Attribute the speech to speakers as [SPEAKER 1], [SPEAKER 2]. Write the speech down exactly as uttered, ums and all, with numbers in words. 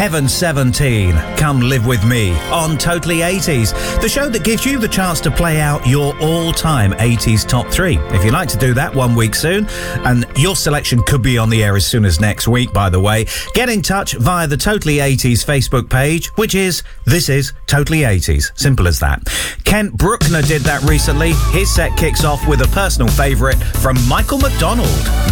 [SPEAKER 1] Heaven seventeen, Come Live With Me on Totally eighties, the show that gives you the chance to play out your all-time eighties top three. If you'd like to do that one week soon, and your selection could be on the air as soon as next week, by the way, get in touch via the Totally eighties Facebook page, which is This Is Totally eighties. Simple as that. Kent Bruckner did that recently. His set kicks off with a personal favourite from Michael McDonald.